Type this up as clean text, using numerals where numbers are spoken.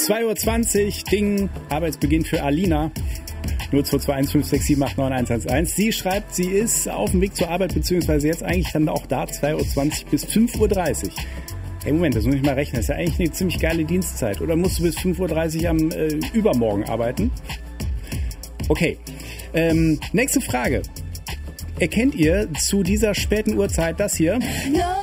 2:20 Uhr, Ding, Arbeitsbeginn für Alina. 022156789111. Sie schreibt, sie ist auf dem Weg zur Arbeit, beziehungsweise jetzt eigentlich dann auch da, 2:20 Uhr bis 5:30 Uhr. Hey, Moment, das muss ich mal rechnen. Das ist ja eigentlich eine ziemlich geile Dienstzeit. Oder musst du bis 5:30 Uhr am Übermorgen arbeiten? Okay, nächste Frage. Erkennt ihr zu dieser späten Uhrzeit das hier? No!